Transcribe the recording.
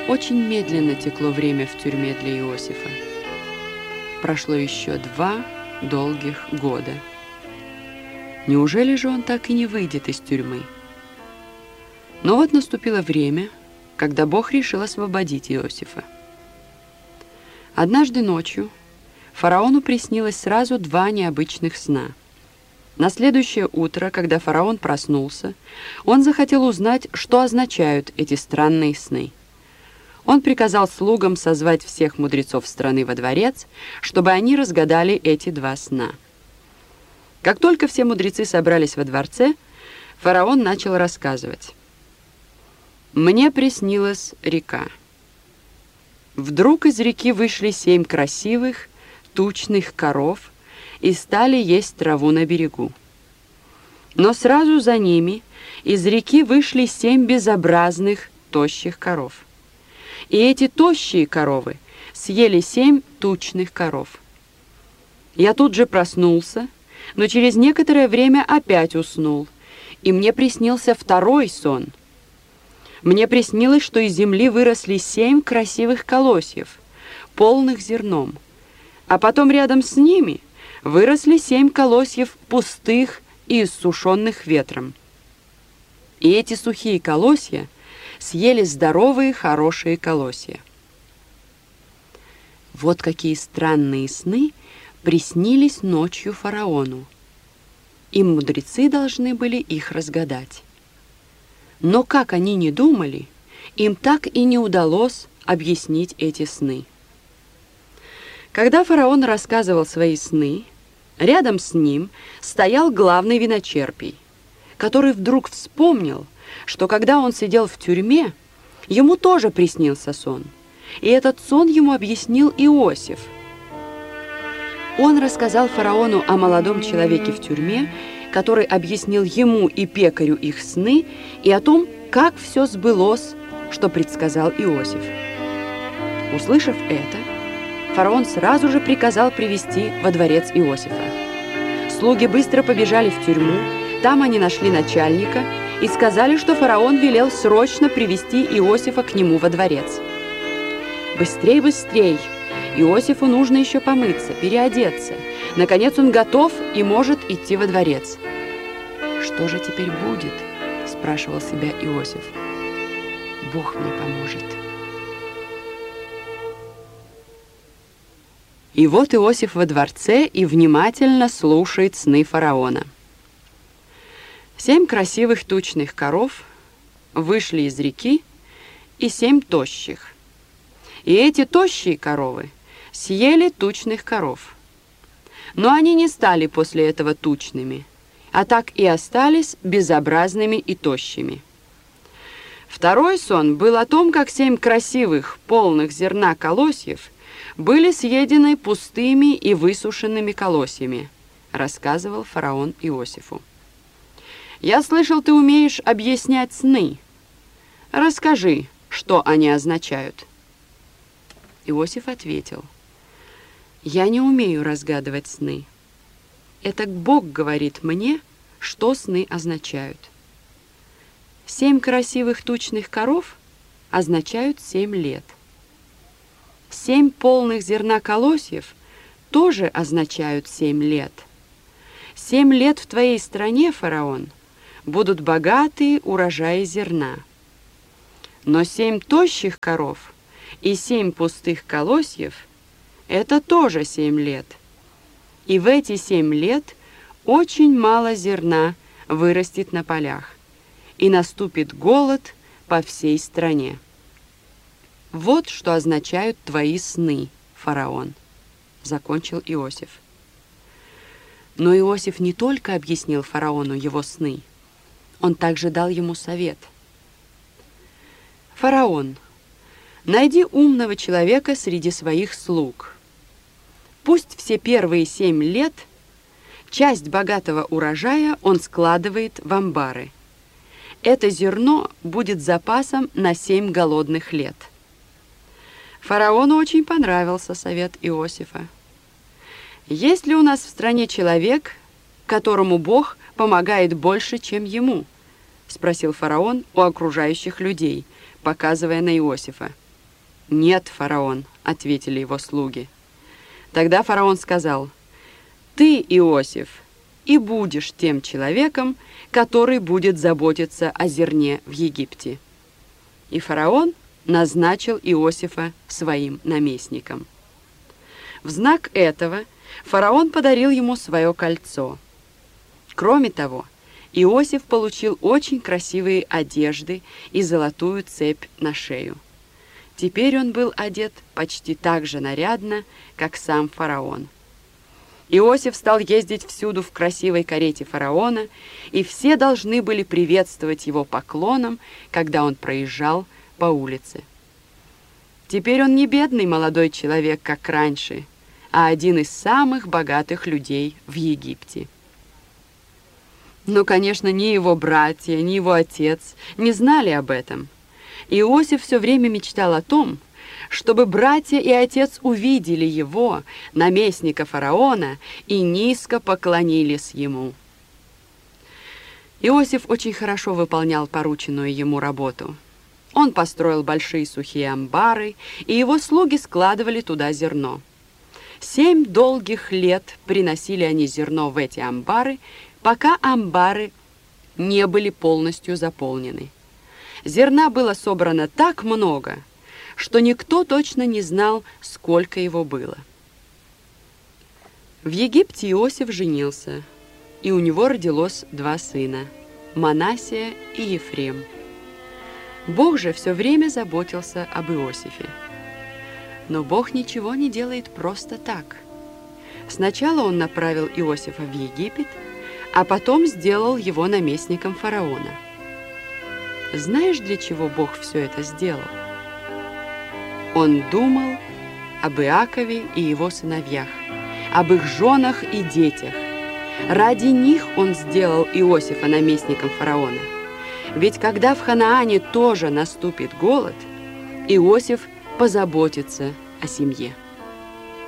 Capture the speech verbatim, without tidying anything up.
Очень медленно текло время в тюрьме для Иосифа. Прошло еще два долгих года. Неужели же он так и не выйдет из тюрьмы? Но вот наступило время, когда Бог решил освободить Иосифа. Однажды ночью фараону приснилось сразу два необычных сна. На следующее утро, когда фараон проснулся, он захотел узнать, что означают эти странные сны. Он приказал слугам созвать всех мудрецов страны во дворец, чтобы они разгадали эти два сна. Как только все мудрецы собрались во дворце, фараон начал рассказывать. «Мне приснилась река. Вдруг из реки вышли семь красивых, тучных коров и стали есть траву на берегу. Но сразу за ними из реки вышли семь безобразных, тощих коров. И эти тощие коровы съели семь тучных коров. Я тут же проснулся, но через некоторое время опять уснул, и мне приснился второй сон. Мне приснилось, что из земли выросли семь красивых колосьев, полных зерном, а потом рядом с ними выросли семь колосьев пустых и иссушенных ветром. И эти сухие колосья съели здоровые, хорошие колосья. Вот какие странные сны приснились ночью фараону. И мудрецы должны были их разгадать. Но как они ни думали, им так и не удалось объяснить эти сны. Когда фараон рассказывал свои сны, рядом с ним стоял главный виночерпий, который вдруг вспомнил, что когда он сидел в тюрьме, ему тоже приснился сон, и этот сон ему объяснил Иосиф. Он рассказал фараону о молодом человеке в тюрьме, который объяснил ему и пекарю их сны, и о том, как все сбылось, что предсказал Иосиф. Услышав это, фараон сразу же приказал привести во дворец Иосифа. Слуги быстро побежали в тюрьму, там они нашли начальника и сказали, что фараон велел срочно привести Иосифа к нему во дворец. «Быстрей, быстрей! Иосифу нужно еще помыться, переодеться. Наконец он готов и может идти во дворец». «Что же теперь будет?» – спрашивал себя Иосиф. «Бог мне поможет». И вот Иосиф во дворце и внимательно слушает сны фараона. Семь красивых тучных коров вышли из реки, и семь тощих. И эти тощие коровы съели тучных коров. Но они не стали после этого тучными, а так и остались безобразными и тощими. Второй сон был о том, как семь красивых, полных зерна колосьев были съедены пустыми и высушенными колосьями, рассказывал фараон Иосифу. «Я слышал, ты умеешь объяснять сны. Расскажи, что они означают». Иосиф ответил: «Я не умею разгадывать сны. Это Бог говорит мне, что сны означают. Семь красивых тучных коров означают семь лет. Семь полных зерна колосьев тоже означают семь лет. Семь лет в твоей стране, фараон, будут богатые урожаи зерна. Но семь тощих коров и семь пустых колосьев – это тоже семь лет. И в эти семь лет очень мало зерна вырастет на полях, и наступит голод по всей стране. Вот что означают твои сны, фараон», – закончил Иосиф. Но Иосиф не только объяснил фараону его сны, он также дал ему совет. «Фараон, найди умного человека среди своих слуг. Пусть все первые семь лет часть богатого урожая он складывает в амбары. Это зерно будет запасом на семь голодных лет». Фараону очень понравился совет Иосифа. «Есть ли у нас в стране человек, которому Бог помогает больше, чем ему?» – спросил фараон у окружающих людей, показывая на Иосифа. «Нет, фараон», — ответили его слуги. Тогда фараон сказал: «Ты, Иосиф, и будешь тем человеком, который будет заботиться о зерне в Египте». И фараон назначил Иосифа своим наместником. В знак этого фараон подарил ему свое кольцо. Кроме того, Иосиф получил очень красивые одежды и золотую цепь на шею. Теперь он был одет почти так же нарядно, как сам фараон. Иосиф стал ездить всюду в красивой карете фараона, и все должны были приветствовать его поклоном, когда он проезжал по улице. Теперь он не бедный молодой человек, как раньше, а один из самых богатых людей в Египте. Но, конечно, ни его братья, ни его отец не знали об этом. Иосиф все время мечтал о том, чтобы братья и отец увидели его, наместника фараона, и низко поклонились ему. Иосиф очень хорошо выполнял порученную ему работу. Он построил большие сухие амбары, и его слуги складывали туда зерно. Семь долгих лет приносили они зерно в эти амбары, пока амбары не были полностью заполнены. Зерна было собрано так много, что никто точно не знал, сколько его было. В Египте Иосиф женился, и у него родилось два сына – Манассия и Ефрем. Бог же все время заботился об Иосифе. Но Бог ничего не делает просто так. Сначала он направил Иосифа в Египет, а потом сделал его наместником фараона. Знаешь, для чего Бог все это сделал? Он думал об Иакове и его сыновьях, об их женах и детях. Ради них он сделал Иосифа наместником фараона. Ведь когда в Ханаане тоже наступит голод, Иосиф позаботится о семье.